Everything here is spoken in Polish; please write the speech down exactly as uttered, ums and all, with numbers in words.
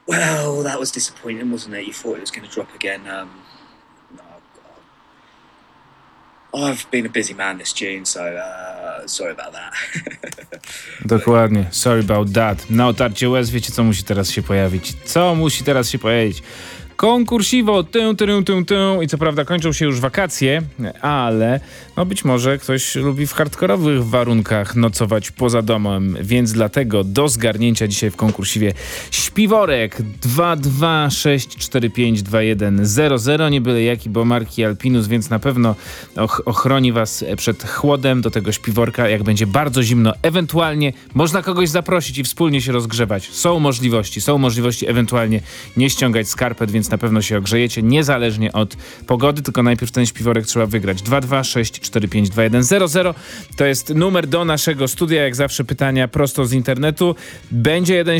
Well, that was disappointing, wasn't it? You thought it was going to drop again. Um, no, I've been a busy man this June, so uh, sorry about that. Dokładnie. Sorry about that. Na otarcie łez wiecie, co musi teraz się pojawić. Co musi teraz się pojawić? Konkursiwo, tę, tę, tę, tę. I co prawda kończą się już wakacje, ale no być może ktoś lubi w hardkorowych warunkach nocować poza domem, więc dlatego do zgarnięcia dzisiaj w konkursiwie śpiworek dwa dwa sześć cztery pięć dwa jeden zero zero, nie byle jaki, bo marki Alpinus, więc na pewno och- ochroni was przed chłodem. Do tego śpiworka, jak będzie bardzo zimno, ewentualnie można kogoś zaprosić i wspólnie się rozgrzewać. Są możliwości, są możliwości ewentualnie nie ściągać skarpet, więc na pewno się ogrzejecie, niezależnie od pogody, tylko najpierw ten śpiworek trzeba wygrać. dwa dwa sześć cztery pięć dwa jeden zero zero to jest numer do naszego studia, jak zawsze pytania prosto z internetu. Będzie jeden